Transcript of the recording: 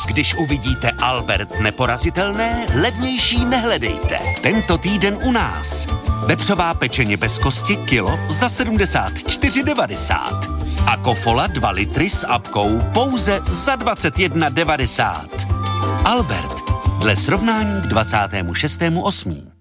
Když uvidíte Albert neporazitelné, levnější nehledejte. Tento týden u nás. Vepřová pečeně bez kosti kilo za 74,90. A Kofola 2 litry s apkou pouze za 21,90. Albert, dle srovnání k 26.8.